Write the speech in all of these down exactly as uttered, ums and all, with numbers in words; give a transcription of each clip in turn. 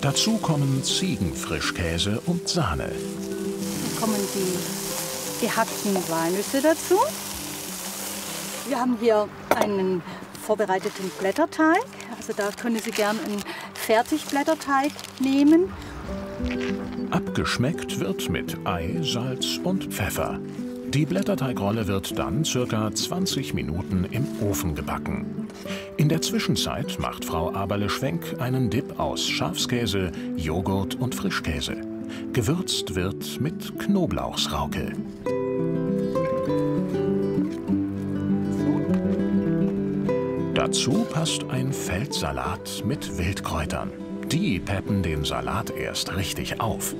Dazu kommen Ziegenfrischkäse und Sahne. Dann kommen die gehackten Walnüsse dazu. Wir haben hier einen vorbereiteten Blätterteig. Also da können Sie gern einen Fertigblätterteig nehmen. Abgeschmeckt wird mit Ei, Salz und Pfeffer. Die Blätterteigrolle wird dann ca. zwanzig Minuten im Ofen gebacken. In der Zwischenzeit macht Frau Aberle-Schwenk einen Dip aus Schafskäse, Joghurt und Frischkäse. Gewürzt wird mit Knoblauchsrauke. Dazu passt ein Feldsalat mit Wildkräutern. Die peppen den Salat erst richtig auf.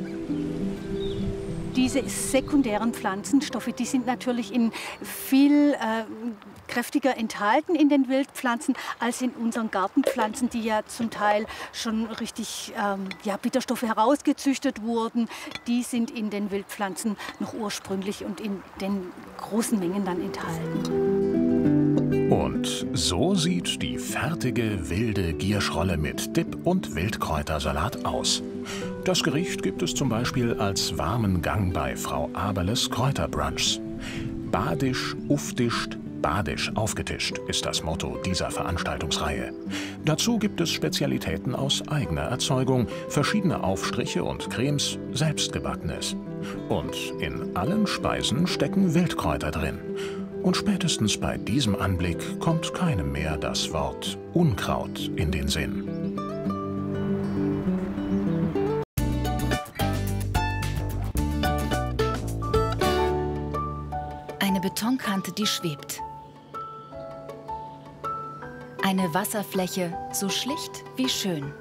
Diese sekundären Pflanzenstoffe, die sind natürlich in viel äh, kräftiger enthalten in den Wildpflanzen als in unseren Gartenpflanzen, die ja zum Teil schon richtig ähm, ja, Bitterstoffe herausgezüchtet wurden. Die sind in den Wildpflanzen noch ursprünglich und in den großen Mengen dann enthalten. Und so sieht die fertige wilde Gierschrolle mit Dip und Wildkräutersalat aus. Das Gericht gibt es zum Beispiel als warmen Gang bei Frau Aberles Kräuterbrunchs. Badisch, uftischt, badisch aufgetischt ist das Motto dieser Veranstaltungsreihe. Dazu gibt es Spezialitäten aus eigener Erzeugung, verschiedene Aufstriche und Cremes, selbstgebackenes. Und in allen Speisen stecken Wildkräuter drin. Und spätestens bei diesem Anblick kommt keinem mehr das Wort Unkraut in den Sinn. Eine Betonkante, die schwebt. Eine Wasserfläche, so schlicht wie schön.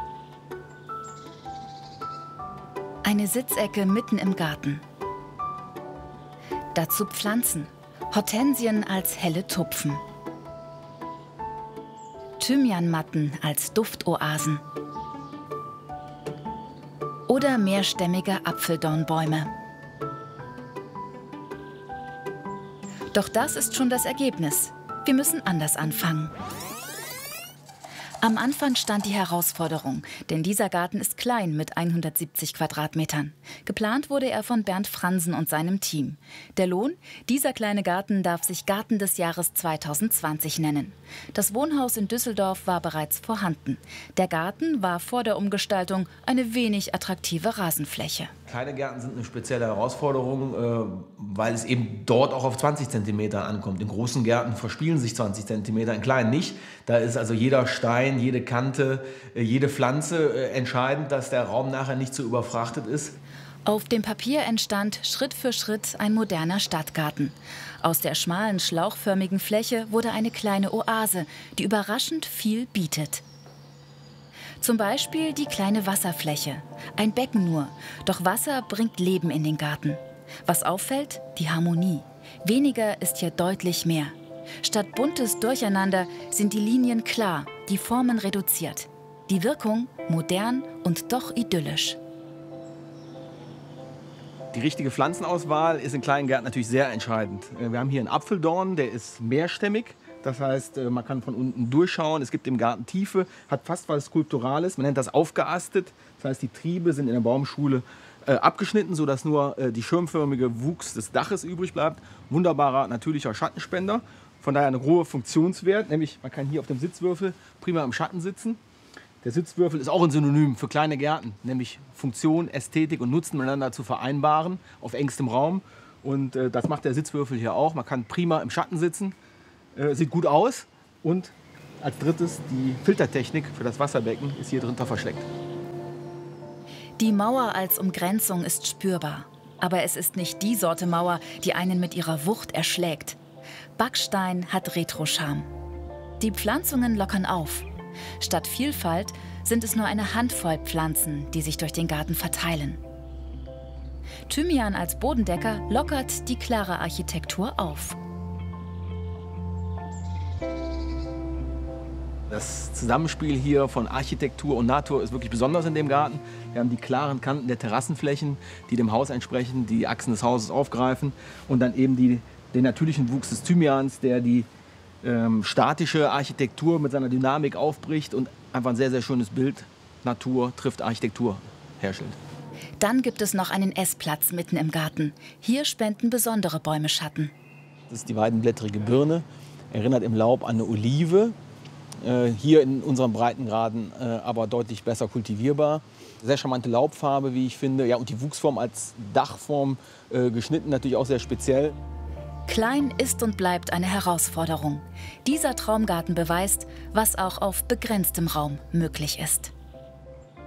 Eine Sitzecke mitten im Garten. Dazu Pflanzen. Hortensien als helle Tupfen. Thymianmatten als Duftoasen. Oder mehrstämmige Apfeldornbäume. Doch das ist schon das Ergebnis. Wir müssen anders anfangen. Am Anfang stand die Herausforderung, denn dieser Garten ist klein mit hundertsiebzig Quadratmetern. Geplant wurde er von Bernd Fransen und seinem Team. Der Lohn? Dieser kleine Garten darf sich Garten des Jahres zweitausendzwanzig nennen. Das Wohnhaus in Düsseldorf war bereits vorhanden. Der Garten war vor der Umgestaltung eine wenig attraktive Rasenfläche. Kleine Gärten sind eine spezielle Herausforderung, weil es eben dort auch auf zwanzig Zentimeter ankommt. In großen Gärten verspielen sich zwanzig Zentimeter, in kleinen nicht. Da ist also jeder Stein, jede Kante, jede Pflanze entscheidend, dass der Raum nachher nicht zu überfrachtet ist. Auf dem Papier entstand Schritt für Schritt ein moderner Stadtgarten. Aus der schmalen, schlauchförmigen Fläche wurde eine kleine Oase, die überraschend viel bietet. Zum Beispiel die kleine Wasserfläche. Ein Becken nur, doch Wasser bringt Leben in den Garten. Was auffällt? Die Harmonie. Weniger ist hier deutlich mehr. Statt buntes Durcheinander sind die Linien klar, die Formen reduziert. Die Wirkung modern und doch idyllisch. Die richtige Pflanzenauswahl ist in kleinen Gärten natürlich sehr entscheidend. Wir haben hier einen Apfeldorn, der ist mehrstämmig. Das heißt, man kann von unten durchschauen. Es gibt im Garten Tiefe, hat fast was Skulpturales. Man nennt das aufgeastet. Das heißt, die Triebe sind in der Baumschule äh, abgeschnitten, sodass nur äh, die schirmförmige Wuchs des Daches übrig bleibt. Wunderbarer, natürlicher Schattenspender. Von daher ein hoher Funktionswert. Nämlich, man kann hier auf dem Sitzwürfel prima im Schatten sitzen. Der Sitzwürfel ist auch ein Synonym für kleine Gärten. Nämlich Funktion, Ästhetik und Nutzen miteinander zu vereinbaren auf engstem Raum. Und äh, das macht der Sitzwürfel hier auch. Man kann prima im Schatten sitzen. Sieht gut aus und als drittes die Filtertechnik für das Wasserbecken ist hier drunter versteckt. Die Mauer als Umgrenzung ist spürbar. Aber es ist nicht die Sorte Mauer, die einen mit ihrer Wucht erschlägt. Backstein hat Retro-Charme. Die Pflanzungen lockern auf. Statt Vielfalt sind es nur eine Handvoll Pflanzen, die sich durch den Garten verteilen. Thymian als Bodendecker lockert die klare Architektur auf. Das Zusammenspiel hier von Architektur und Natur ist wirklich besonders in dem Garten. Wir haben die klaren Kanten der Terrassenflächen, die dem Haus entsprechen, die Achsen des Hauses aufgreifen. Und dann eben die, den natürlichen Wuchs des Thymians, der die ähm, statische Architektur mit seiner Dynamik aufbricht und einfach ein sehr, sehr schönes Bild Natur trifft Architektur herstellt. Dann gibt es noch einen Essplatz mitten im Garten. Hier spenden besondere Bäume Schatten. Das ist die weidenblättrige Birne, erinnert im Laub an eine Olive. Äh, hier in unseren Breitengraden äh, aber deutlich besser kultivierbar. Sehr charmante Laubfarbe, wie ich finde. Ja, und die Wuchsform als Dachform äh, geschnitten natürlich auch sehr speziell. Klein ist und bleibt eine Herausforderung. Dieser Traumgarten beweist, was auch auf begrenztem Raum möglich ist.